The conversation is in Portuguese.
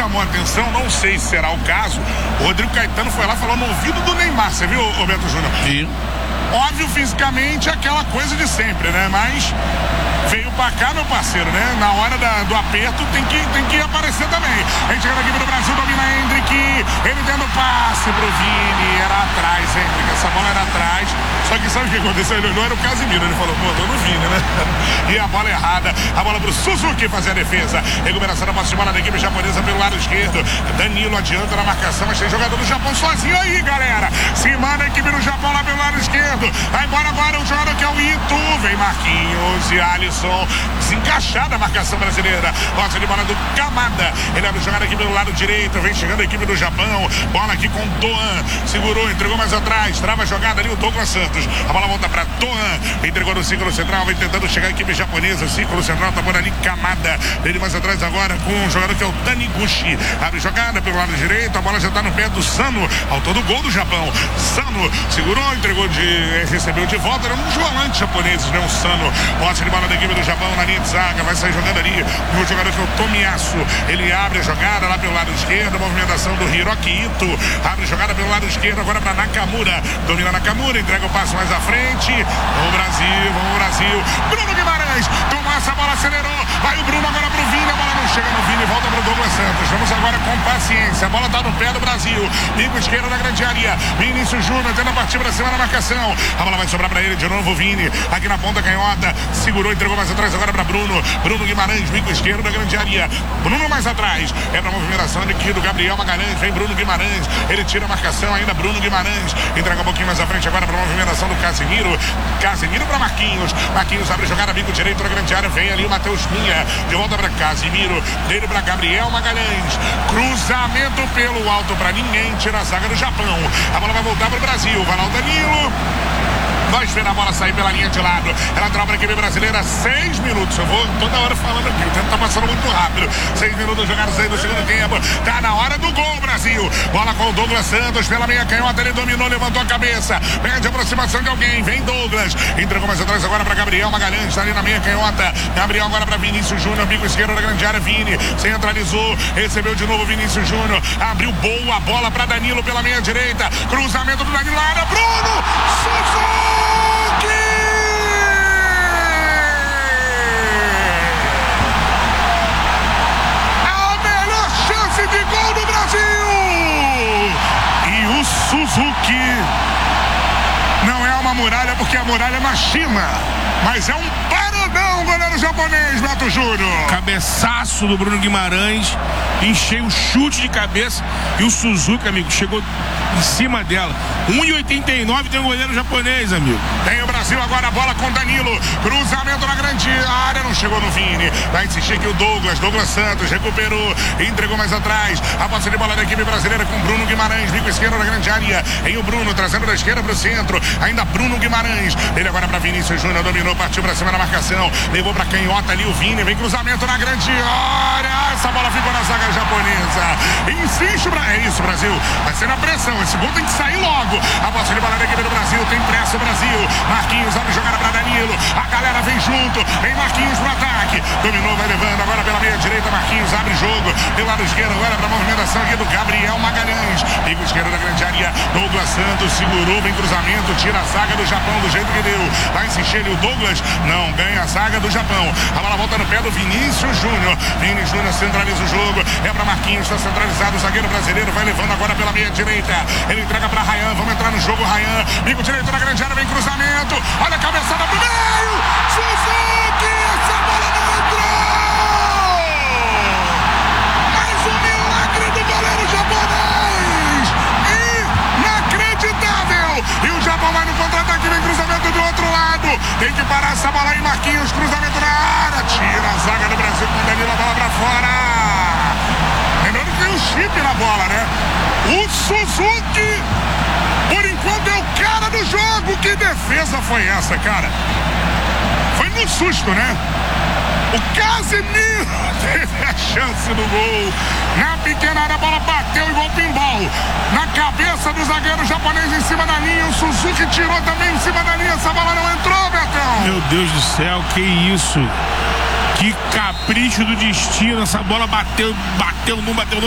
chamou a atenção, não sei se será o caso, o Rodrigo Caetano foi lá e falou no ouvido do Neymar, você viu, Roberto Júnior? Sim. Óbvio, fisicamente, aquela coisa de sempre, né? Mas veio pra cá, meu parceiro, né? Na hora do aperto tem que aparecer também. A gente chegando aqui pro Brasil, domina Hendrick, ele dando passe pro Vini, era atrás, Hendrick, essa bola era atrás. Só que sabe o que aconteceu? Ele olhou, era o Casimiro, ele falou, pô, tô no Vini, né? E a bola errada, a bola pro Suzuki fazer a defesa. Recuperação da posse de bola da equipe japonesa pelo lado esquerdo. Danilo adianta na marcação, mas tem jogador do Japão sozinho aí, galera. Se manda a equipe do Japão lá pelo lado esquerdo. Vai embora agora o jogador que é o Ito. Vem Marquinhos e Alisson. Desencaixada a marcação brasileira. Posse de bola do Kamada. Ele abre jogada aqui pelo lado direito. Vem chegando a equipe do Japão. Bola aqui com Doan. Segurou, entregou mais atrás. Trava a jogada ali o Douglas Santos. A bola volta para Doan. Entregou no círculo central. Vem tentando chegar a equipe japonesa. Círculo central. Tá por ali Kamada. Ele mais atrás agora com um jogador que é o Taniguchi. Abre jogada pelo lado direito. A bola já tá no pé do Sano. Autor do gol do Japão. Sano segurou, entregou recebeu de volta. Era um volante japonês, né? O Sano. Posse de bola da equipe do Japão na linha de zaga. Vai sair jogando ali o jogador que é o Tomiyasu. Ele abre a jogada lá pelo lado esquerdo. Movimentação do Hiroki Ito. Abre jogada pelo lado esquerdo agora para Nakamura. Domina Nakamura. Entrega o passo mais à frente. Vamos Brasil. Bruno Guimarães. Tomou essa bola, acelerou. Vai o Bruno agora pro Vini. A bola não chega no Vini. Volta pro Douglas Santos. Vamos agora com paciência. A bola tá no pé do Brasil. Bico esquerdo da grande área. Vinícius Júnior tenta partir pra cima na marcação. A bola vai sobrar pra ele de novo. O Vini aqui na ponta canhota. Segurou, entregou mais atrás agora pra Bruno. Bruno Guimarães, bico esquerdo da grande área. Bruno mais atrás. É pra movimentação aqui do Gabriel Magalhães. Vem Bruno Guimarães. Ele tira a marcação ainda. Bruno Guimarães. Entrega um pouquinho mais à frente agora pra movimentação do Casimiro. Casimiro pra Marquinhos. Marquinhos abre jogada, bico direito da grande área. Vem ali o Matheus Cunha. De volta pra Casimiro. Dele pra Gabriel Magalhães. Cruzamento pelo alto pra ninguém. Tira a zaga do Japão. A bola vai voltar pro Brasil. Vai lá o Danilo. Vai esperar a bola sair pela linha de lado. Ela troca a equipe brasileira. 6 minutos. Eu vou toda hora falando aqui. O tempo tá passando muito rápido. 6 minutos jogados aí no segundo tempo. Tá na hora do gol, Brasil. Bola com o Douglas Santos pela meia canhota. Ele dominou, levantou a cabeça. Pede a aproximação de alguém. Vem Douglas. Entregou mais atrás agora para Gabriel Magalhães. Tá ali na meia canhota. Gabriel agora para Vinícius Júnior. Bico esquerdo da grande área. Vini centralizou. Recebeu de novo Vinícius Júnior. Abriu boa bola para Danilo pela meia direita. Cruzamento do Danilo. Área. Bruno Suzuki! De gol do Brasil! E o Suzuki não é uma muralha, porque a muralha é na China, mas é um parodão, goleiro japonês, Beto Júnior. Cabeçaço do Bruno Guimarães, encheu o chute de cabeça e o Suzuki, amigo, chegou em cima dela. 1,89 tem um goleiro japonês, amigo. Tem o Brasil agora, a bola com Danilo. Cruzamento na grande área, não chegou no Vini. Vai insistir aqui o Douglas Santos recuperou, entregou mais atrás. A posse de bola da equipe brasileira com Bruno Guimarães, bico esquerdo da grande área. Em o Bruno, trazendo da esquerda para o centro. Ainda Bruno Guimarães. Ele agora para Vinícius Júnior, dominou, partiu para cima da marcação. Levou para canhota ali o Vini. Vem cruzamento na grande área. Essa bola ficou na zaga japonesa. Insiste, é isso, Brasil. Vai ser na pressão. Esse gol tem que sair logo. A posse de bola da equipe do Brasil. Tem pressa o Brasil. Marquinhos abre jogada para Danilo. A galera vem junto. Vem Marquinhos pro ataque. Dominou, vai levando agora pela meia direita. Marquinhos abre jogo. Pelo lado esquerdo agora para a movimentação aqui do Gabriel Magalhães. Bico esquerdo da grande área. Douglas Santos segurou. Vem cruzamento. Tira a zaga do Japão do jeito que deu. Vai insistir ali o Douglas. Não ganha a zaga do Japão. A bola volta no pé do Vinícius Júnior. Vini Júnior centraliza o jogo. É para Marquinhos. Está centralizado. O zagueiro brasileiro vai levando agora pela meia direita. Ele entrega para Ryan. Vamos entrar no jogo, Ryan. Bico direito na grande área. Vem cruzamento. Olha a cabeçada pro meio. Suzuki. Essa bola não entrou. Mais um milagre do goleiro japonês. Inacreditável. E o Japão vai no contra-ataque. Vem cruzamento do outro lado. Tem que parar essa bola aí, Marquinhos. Cruzamento na área. Tira a zaga do Brasil com o Danilo. A bola pra fora. Lembrando que tem um chip na bola, né? O Suzuki, por enquanto, é o cara do jogo. Que defesa foi essa, cara? Foi no susto, né? O Casimiro teve a chance do gol. Na pequena área, a bola bateu igual pinball. Na cabeça do zagueiro japonês em cima da linha. O Suzuki tirou também em cima da linha. Essa bola não entrou, Betão. Meu Deus do céu, que isso? Que capricho do destino. Essa bola bateu, não bateu.